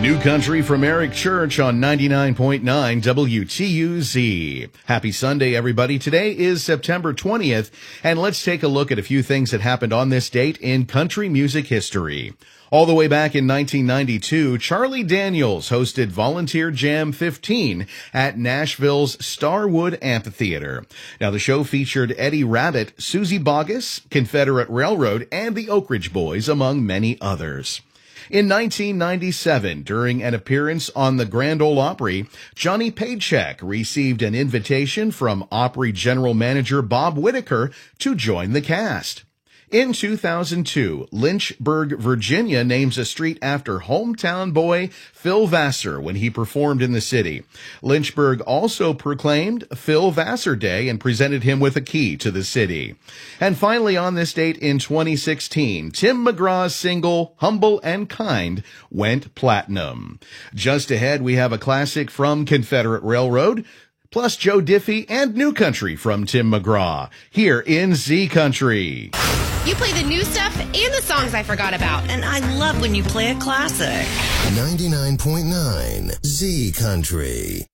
New Country from Eric Church on 99.9 WTUZ. Happy Sunday, everybody. Today is September 20th, and let's take a look at a few things that happened on this date in country music history. All the way back in 1992, Charlie Daniels hosted Volunteer Jam 15 at Nashville's Starwood Amphitheater. Now, the show featured Eddie Rabbitt, Susie Boggess, Confederate Railroad, and the Oak Ridge Boys, among many others. In 1997, during an appearance on the Grand Ole Opry, Johnny Paycheck received an invitation from Opry General Manager Bob Whitaker to join the cast. In 2002, Lynchburg, Virginia names a street after hometown boy Phil Vassar when he performed in the city. Lynchburg also proclaimed Phil Vassar Day and presented him with a key to the city. And finally, on this date in 2016, Tim McGraw's single Humble and Kind went platinum. Just ahead, we have a classic from Confederate Railroad, plus Joe Diffie and New Country from Tim McGraw, here in Z Country. You play the new stuff and the songs I forgot about. And I love when you play a classic. 99.9 Z Country.